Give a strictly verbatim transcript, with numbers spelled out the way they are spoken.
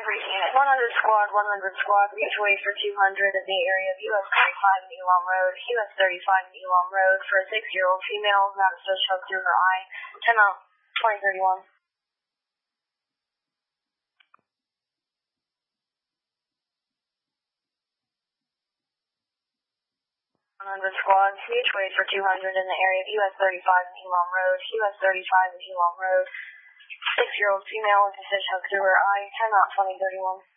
one hundred squad, one hundred squad, reach way for two hundred in the area of U S thirty-five and Elam Road, U S thirty-five and Elam Road for a six-year-old female who had a stitch hook through her eye. ten out, twenty thirty-one. one hundred squad, C H way for two hundred in the area of U S thirty-five and Elam Road, U S thirty-five and Elam Road. Six-year-old female with a stitch hook through her eye. ten out, twenty thirty-one.